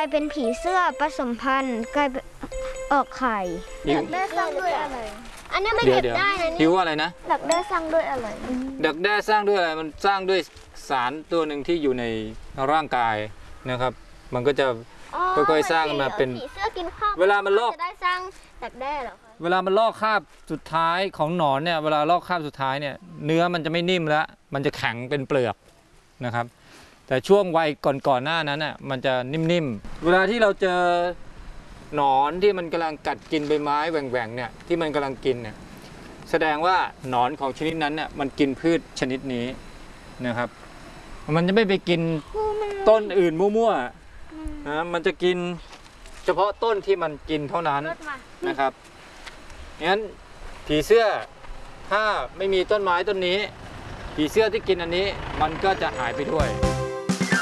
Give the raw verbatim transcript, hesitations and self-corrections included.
ายเป็นผีเสื้อผสมพันธุ์กลายเป็นออกไข่หิวได้สร้างด้วยอะไรอันนี้ไม่เดี๋ยวเก็บเดี๋ยวได้นะหินี่วอะไรนะดักได้สร้างด้วยอะไรดักแด้สร้างด้วยอะไรมันสร้างด้วยสารตัวหนึ่งที่อยู่ในร่างกายนะครับ มันก็จะค่อยๆสร้างมาเป็นผีเสื้อกินข้าวเวลามันลอกจะได้สร้างดักแด้เหรอคะเวลามันลอกคราบสุดท้ายของหนอนเนี่ยเวลาลอกคราบสุดท้ายเนี่ยเนื้อมันจะไม่นิ่มแล้วมันจะแข็งเป็นเปลือกนะครับ แต่ช่วงวัยก่อนๆหน้านั้นน่ะมันจะนิ่มๆเวลาที่เราเจอหนอนที่มันกำลังกัดกินใบไม้แหว่งๆเนี่ยที่มันกำลังกินเนี่ยแสดงว่าหนอนของชนิดนั้นเนี่ยมันกินพืชชนิดนี้นะครับ มันจะไม่ไปกินต้นอื่นมั่วๆนะมันจะกินเฉพาะต้นที่มันกินเท่านั้นนะครับงั้นผีเสื้อถ้าไม่มีต้นไม้ต้นนี้ผีเสื้อที่กินอันนี้มันก็จะหายไปด้วย